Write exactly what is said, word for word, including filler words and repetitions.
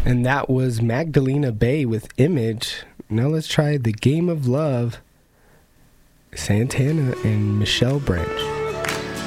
And that was Magdalena Bay with Image. Now let's try The Game of Love, Santana and Michelle Branch.